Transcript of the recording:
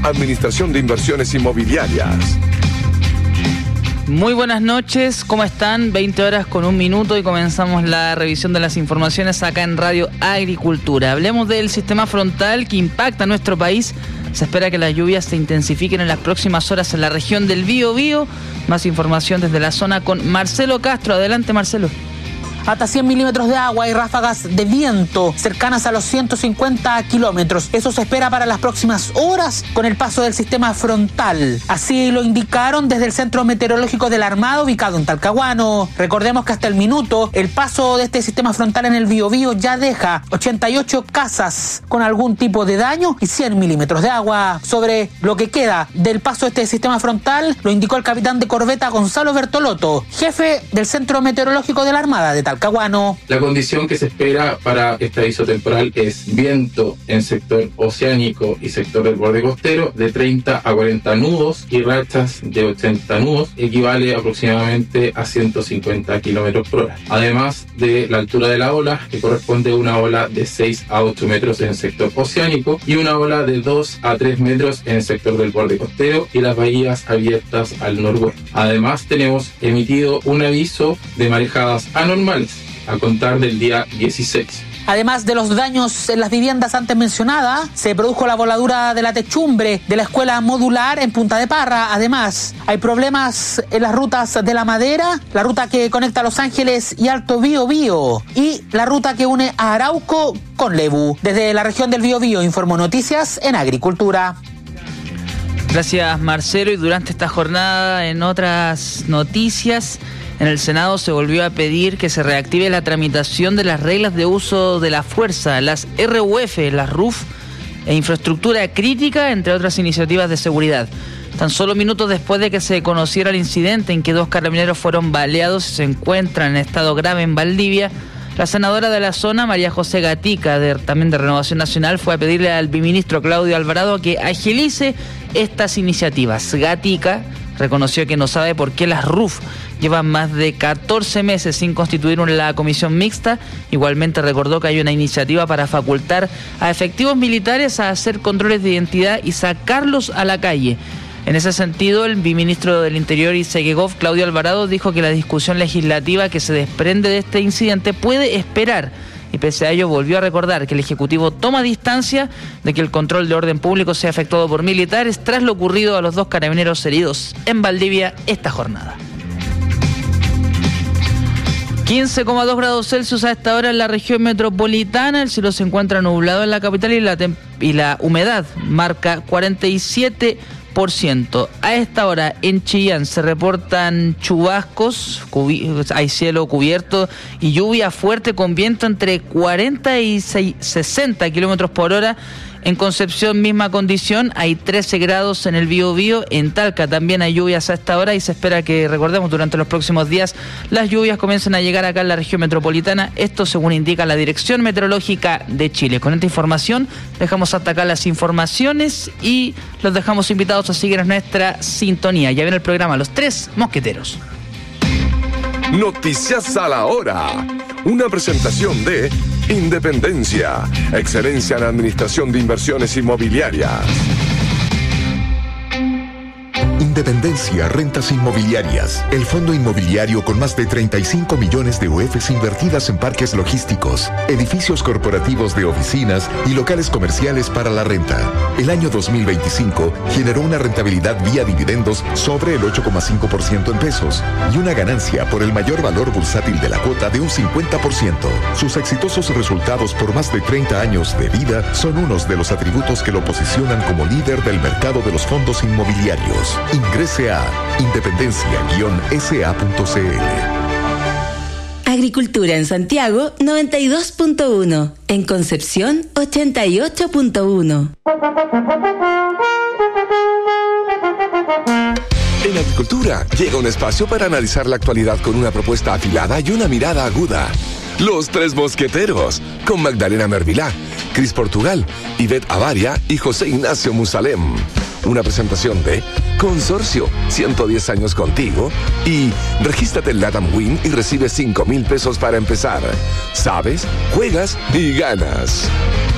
Administración de Inversiones Inmobiliarias. Muy buenas noches, ¿cómo están? 20 horas con 1 minuto y comenzamos la revisión de las informaciones acá en Radio Agricultura. Hablemos del sistema frontal que impacta a nuestro país. Se espera que las lluvias se intensifiquen en las próximas horas en la región del Biobío. Más información desde la zona con Marcelo Castro. Adelante, Marcelo. Hasta 100 milímetros de agua y ráfagas de viento cercanas a los 150 kilómetros. Eso se espera para las próximas horas con el paso del sistema frontal. Así lo indicaron desde el Centro Meteorológico de la Armada, ubicado en Talcahuano. Recordemos que hasta el minuto el paso de este sistema frontal en el Biobío ya deja 88 casas con algún tipo de daño y 100 milímetros de agua. Sobre lo que queda del paso de este sistema frontal, lo indicó el capitán de corbeta Gonzalo Bertolotto, jefe del Centro Meteorológico de la Armada de Talcahuano. La condición que se espera para este aviso temporal es viento en sector oceánico y sector del borde costero de 30 a 40 nudos y rachas de 80 nudos, equivale aproximadamente a 150 kilómetros por hora. Además de la altura de la ola, que corresponde a una ola de 6 a 8 metros en el sector oceánico y una ola de 2 a 3 metros en el sector del borde costero y las bahías abiertas al noroeste. Además, tenemos emitido un aviso de marejadas anormales a contar del día 16. Además de los daños en las viviendas antes mencionadas, se produjo la voladura de la techumbre de la escuela modular en Punta de Parra. Además, hay problemas en las rutas de La Madera, la ruta que conecta Los Ángeles y Alto Biobío y la ruta que une a Arauco con Lebu. Desde la región del Biobío informó Noticias en Agricultura. Gracias, Marcelo. Y durante esta jornada, en otras noticias, en el Senado se volvió a pedir que se reactive la tramitación de las reglas de uso de la fuerza, las RUF, las RUF, e infraestructura crítica, entre otras iniciativas de seguridad. Tan solo minutos después de que se conociera el incidente en que 2 carabineros fueron baleados y se encuentran en estado grave en Valdivia, la senadora de la zona, María José Gatica, también de Renovación Nacional, fue a pedirle al viceministro Claudio Alvarado que agilice estas iniciativas. Gatica reconoció que no sabe por qué las RUF llevan más de 14 meses sin constituir la comisión mixta. Igualmente recordó que hay una iniciativa para facultar a efectivos militares a hacer controles de identidad y sacarlos a la calle. En ese sentido, el viceministro del Interior y Segegov, Claudio Alvarado, dijo que la discusión legislativa que se desprende de este incidente puede esperar. Y pese a ello volvió a recordar que el Ejecutivo toma distancia de que el control de orden público sea efectuado por militares tras lo ocurrido a los 2 carabineros heridos en Valdivia esta jornada. 15,2 grados Celsius a esta hora en la región metropolitana. El cielo se encuentra nublado en la capital y la humedad marca 47%. A esta hora en Chillán se reportan chubascos, hay cielo cubierto y lluvia fuerte con viento entre 40 y 60 kilómetros por hora. En Concepción, misma condición, hay 13 grados en el Biobío. En Talca también hay lluvias a esta hora y se espera que, recordemos, durante los próximos días las lluvias comiencen a llegar acá en la región metropolitana. Esto según indica la Dirección Meteorológica de Chile. Con esta información dejamos hasta acá las informaciones y los dejamos invitados a seguir en nuestra sintonía. Ya viene el programa Los Tres Mosqueteros. Noticias a la hora. Una presentación de Independencia, excelencia en administración de inversiones inmobiliarias. Independencia Rentas Inmobiliarias, el fondo inmobiliario con más de 35 millones de UFs invertidas en parques logísticos, edificios corporativos de oficinas y locales comerciales para la renta. El año 2025 generó una rentabilidad vía dividendos sobre el 8,5% en pesos y una ganancia por el mayor valor bursátil de la cuota de un 50%. Sus exitosos resultados por más de 30 años de vida son unos de los atributos que lo posicionan como líder del mercado de los fondos inmobiliarios. Ingrese a independencia-sa.cl. Agricultura en Santiago 92.1, en Concepción 88.1. En Agricultura llega un espacio para analizar la actualidad con una propuesta afilada y una mirada aguda. Los Tres Mosqueteros, con Magdalena Mervilá, Cris Portugal, Ivette Avaria y José Ignacio Musalem. Una presentación de Consorcio, 110 años contigo, y regístrate en LATAM Win y recibe 5,000 pesos para empezar. ¿Sabes? Juegas y ganas.